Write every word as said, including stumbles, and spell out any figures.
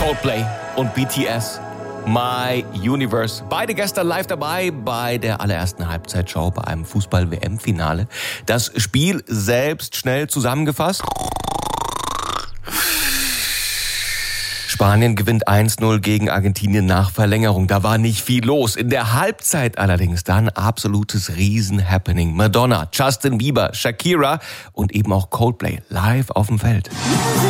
Coldplay und B T S. My Universe. Beide gestern live dabei bei der allerersten Halbzeitshow bei einem Fußball-W M-Finale. Das Spiel selbst schnell zusammengefasst. Spanien gewinnt eins null gegen Argentinien nach Verlängerung. Da war nicht viel los. In der Halbzeit allerdings dann absolutes Riesen-Happening. Madonna, Justin Bieber, Shakira und eben auch Coldplay live auf dem Feld.